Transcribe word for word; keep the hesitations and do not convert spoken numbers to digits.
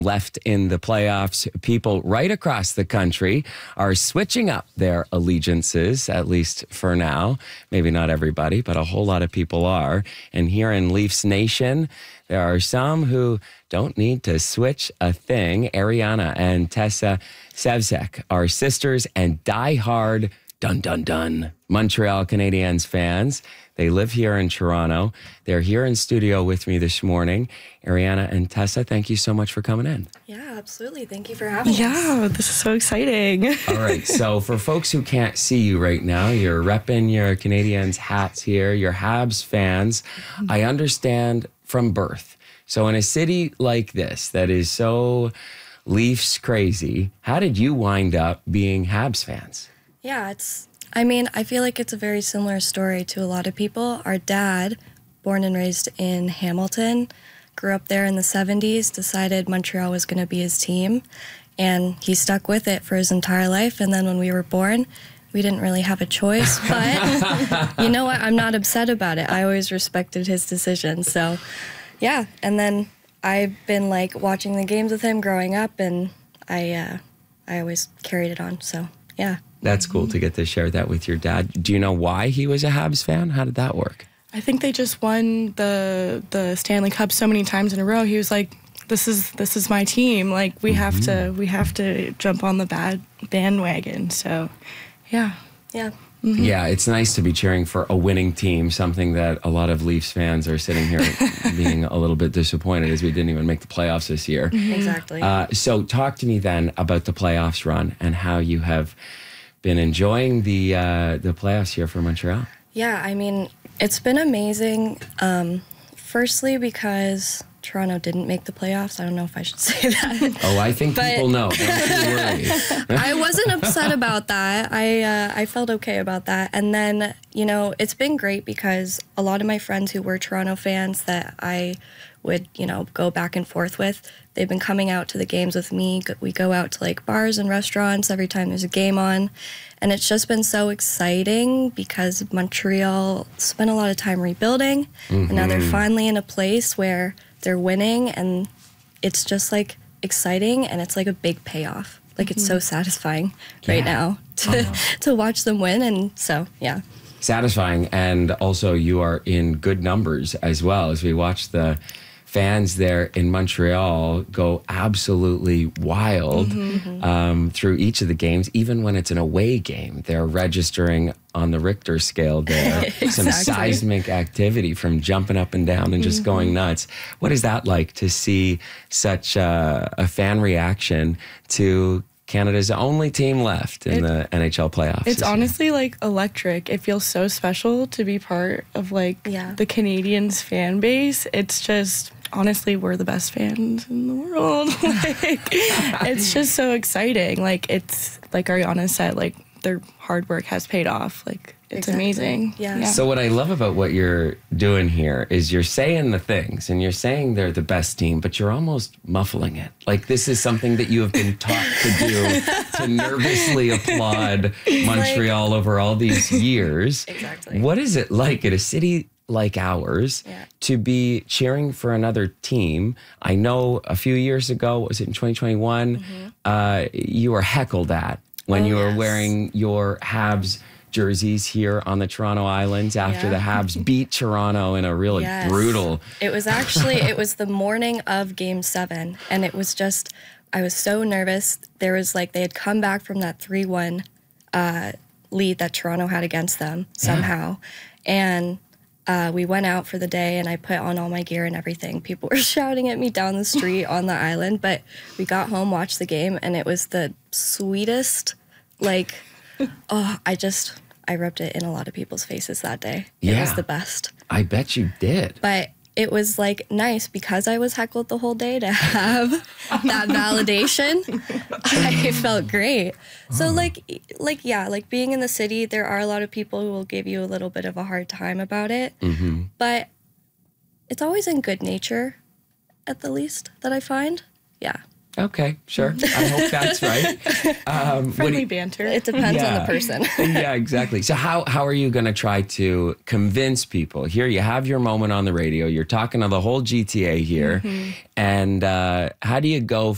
left in the playoffs. People right across the country are switching up their allegiances, at least for now. Maybe not everybody, but a whole lot of people are. And here in Leafs Nation, there are some who don't need to switch a thing. Ariana and Tessa Sevcek are sisters and diehard, dun dun dun, Montreal Canadiens fans. They live here in Toronto. They're here in studio with me this morning. Ariana and Tessa, thank you so much for coming in. Yeah, absolutely. Thank you for having yeah, us. Yeah, this is so exciting. All right. So for folks who can't see you right now, you're repping your Canadiens hats here. You're Habs fans. I understand from birth. So in a city like this that is so Leafs crazy, how did you wind up being Habs fans? Yeah, it's, I mean, I feel like it's a very similar story to a lot of people. Our dad, born and raised in Hamilton, grew up there in the seventies, decided Montreal was going to be his team, and he stuck with it for his entire life. And then when we were born, we didn't really have a choice, but you know what? I'm not upset about it. I always respected his decision. So, yeah. And then I've been like watching the games with him growing up, and I, uh, I always carried it on. So, yeah. That's cool to get to share that with your dad. Do you know why he was a Habs fan? How did that work? I think they just won the the Stanley Cup so many times in a row. He was like, "This is this is my team. Like we mm-hmm. have to we have to jump on the bad bandwagon." So, yeah, yeah, mm-hmm. yeah. It's nice to be cheering for a winning team. Something that a lot of Leafs fans are sitting here being a little bit disappointed as we didn't even make the playoffs this year. Mm-hmm. Exactly. Uh, so, talk to me then about the playoffs run and how you have been enjoying the uh, the playoffs here for Montreal. Yeah, I mean, it's been amazing. Um, firstly, because Toronto didn't make the playoffs. I don't know if I should say that. Oh, I think but people know. Don't you worry. I wasn't upset about that. I uh, I felt okay about that. And then, you know, it's been great because a lot of my friends who were Toronto fans that I would, you know, go back and forth with, they've been coming out to the games with me. We go out to like bars and restaurants every time there's a game on. And it's just been so exciting because Montreal spent a lot of time rebuilding. Mm-hmm. And now they're finally in a place where they're winning. And it's just like exciting. And it's like a big payoff. Like mm-hmm. it's so satisfying yeah. right now to, uh-huh. to watch them win. And so, yeah. Satisfying. And also you are in good numbers as well as we watch the fans there in Montreal go absolutely wild mm-hmm. um, through each of the games. Even when it's an away game, they're registering on the Richter scale there exactly. some seismic activity from jumping up and down and just mm-hmm. going nuts. What is that like to see such uh, a fan reaction to Canada's only team left in it, the N H L playoffs? It's honestly like electric. It feels so special to be part of like yeah. the Canadiens fan base. It's just, honestly, we're the best fans in the world. Like, it's just so exciting. Like it's like Ariana said, like their hard work has paid off. Like it's exactly. amazing. Yeah. yeah. So what I love about what you're doing here is you're saying the things and you're saying they're the best team, but you're almost muffling it. Like this is something that you have been taught to do to nervously applaud Montreal like, over all these years. Exactly. What is it like at a city like ours yeah. to be cheering for another team? I know a few years ago, was it in twenty twenty-one, mm-hmm. uh, you were heckled at when oh, you were yes. wearing your Habs jerseys here on the Toronto Islands after yeah. the Habs beat Toronto in a really yes. brutal... It was actually, it was the morning of game seven, and it was just, I was so nervous. There was like, they had come back from that three one uh, lead that Toronto had against them somehow. Yeah. And uh, we went out for the day, and I put on all my gear and everything. People were shouting at me down the street on the island, but we got home, watched the game, and it was the sweetest, like... Oh, I just, I rubbed it in a lot of people's faces that day. It yeah. was the best. I bet you did. But it was like nice because I was heckled the whole day to have that validation. I felt great. So oh. like, like, yeah, like being in the city, there are a lot of people who will give you a little bit of a hard time about it. Mm-hmm. But it's always in good nature, at the least, that I find. Yeah. Okay, sure. I hope that's right. Um, Friendly you, banter. It depends yeah. on the person. Yeah, exactly. So how, how are you going to try to convince people? Here you have your moment on the radio. You're talking to the whole G T A here. Mm-hmm. And uh, how do you go